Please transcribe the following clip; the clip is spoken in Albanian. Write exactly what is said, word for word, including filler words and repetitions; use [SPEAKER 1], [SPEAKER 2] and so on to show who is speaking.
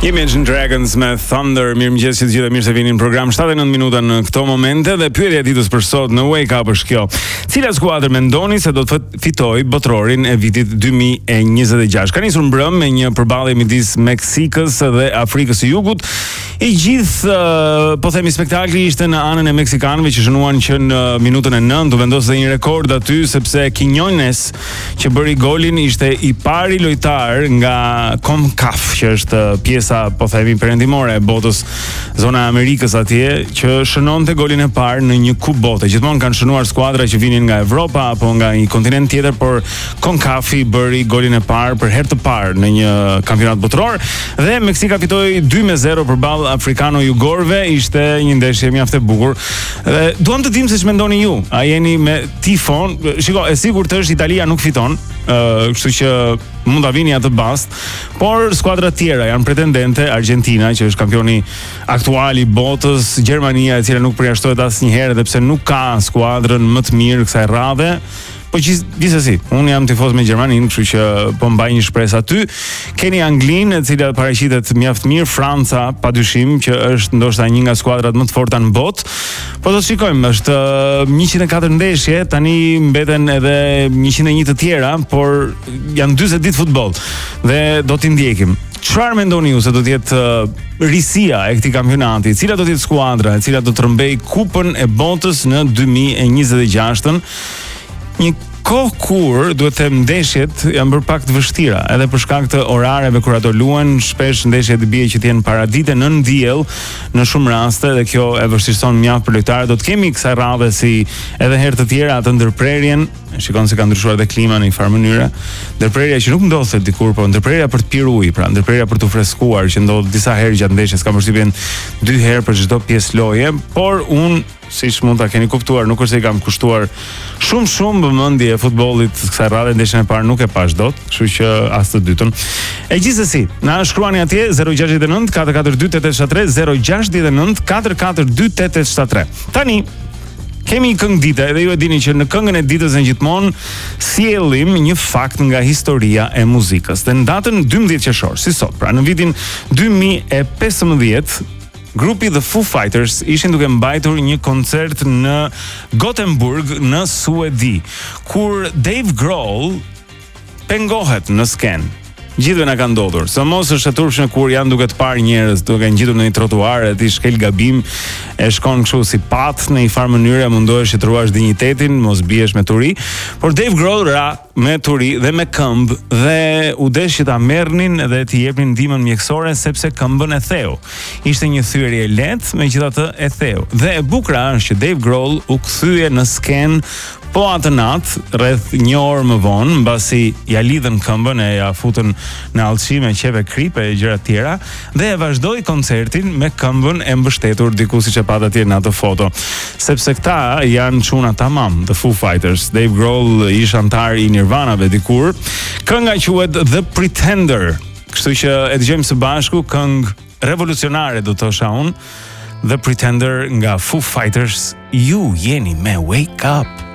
[SPEAKER 1] Imagine Dragons me Thunder. Mirëmëngjes që të gjithë, mirë se vini në program. shtatëdhjetë e nëntë minuta në këto momente dhe pyetja e ditës për sot në Wake Up është kjo. Cila skuadër mendoni se do të fitojë botrorin e vitit dy mijë e njëzet e gjashtë? Ka nisur mbrëm me një përballje midis Meksikës dhe Afrikës së Jugut. I gjithë po themi spektakli ishte në anën e meksikanëve që shënuan që në minutën e nëntë u vendos dhe një rekord aty sepse Quiñones që bëri golin ishte i pari lojtar nga CONCACAF, që është pjesa po themi perëndimore e botës, zona e Amerikës atje, që shënonte golin e parë në një kupë bote. Gjithmonë kanë shënuar skuadra që vinin nga Evropa apo nga një kontinent tjetër, por CONCACAF bëri golin e parë për herë të parë në një kampionat botror dhe Meksika fitoi dy me zero përballë afrikano-jugorëve. Ishte një ndeshje mjaft e bukur. Dhe duam të dim se ç'mendoni ju. A jeni me tifon? Shiko, e sigurt është Italia nuk fiton, ë, kështu që mund ta vini atë bast, por skuadrat tjera janë pretendente. Argentina, që është kampioni aktual i botës, Gjermania, e cila nuk përjashtohet asnjëherë edhe pse nuk ka skuadrën më të mirë kësaj radhe. Po gjithsesi, unë jam tifoz me Gjermaninë, kështu që po mbaj një shpresë aty. Keni Anglinë, e cila paraqitet mjaft mirë, Franca, padyshim që është ndoshta një nga skuadrat më të forta në botë. Po do të shikojmë, është njëqind e katër ndeshje, tani mbeten edhe njëqind e një të tjera, por janë dyzet ditë futboll dhe do t'i ndjekim. Çfarë mendoni ju se do të jetë uh, risia e këtij kampionati? Cila do të jetë skuadra e cila do të rrëmbej kupën e botës në dy mijë e njëzet e gjashtën? Një kohë kur duhet të them ndeshjet janë bërë pak të vështira, edhe për shkak të orareve kur ato luhen, shpesh ndeshjet bie që të jenë paradite në diell në shumë raste dhe kjo e vështirëson mjaft për lojtarët. Do të kemi kësaj radhe si edhe herë të tjera atë ndërprerjen. Shikon se ka ndryshuar dhe klima në një farë mënyre. Ndërprerja që nuk ndodhte dikur, po ndërprerja për të pirë ujë, pra ndërprerja për të freskuar, që ndodh disa herë gjatë ndeshjes, kam përshtypjen dy herë për çdo pjesë loje, por unë, siç mund ta keni kuptuar, nuk është se i kam kushtuar shumë shumë vëmendje futbollit kësaj radhe. Ndeshjen e parë nuk e pash dot, kështu që as të dytën. E gjithsesi, na shkruani atje zero gjashtë nëntë katër katër dy tetë shtat tre, zero gjashtë nëntë katër katër dy tetë shtat tre. Tani kemi një këngë dite, dhe ju e dini që në këngën e ditës në gjithmonë sjellim një fakt nga historia e muzikës. Dhe në datën dymbëdhjetë qershor, si sot, pra në vitin dy mijë e pesëmbëdhjetë, grupi The Foo Fighters ishin duke mbajtur një koncert në Gothenburg në Suedi, kur Dave Grohl pengohet në sken. Gjithëve na ka ndodhur. Së mos është e turpshme kur janë duke të parë njerëz duke ngjitur në një trotuar e ti shkel gabim, e shkon kështu si pat në një farë mënyrë, mundohesh të ruash dinjitetin, mos biesh me turi, por Dave Grohl ra me turi dhe me këmbë dhe u desh që ta merrnin dhe t'i jepnin ndihmën mjekësore sepse këmbën e theu. Ishte një thyerje lehtë, megjithatë e theu. Dhe e bukur është që Dave Grohl u kthye në sken po atë natë, rreth një orë më vonë, mbasi ja lidhën këmbën e ja futën në allëqi me qeve kripe e gjëra tjera, dhe e vazhdoi koncertin me këmbën e mbështetur, diku siç e pat atje në atë foto. Sepse këta janë çuna tamam, The Foo Fighters. Dave Grohl ish antar i Nirvanave dikur. Kënga quhet The Pretender. Kështu që e dëgjojmë së bashku, këngë revolucionare do të thosha unë, The Pretender nga Foo Fighters. Ju jeni me Wake Up.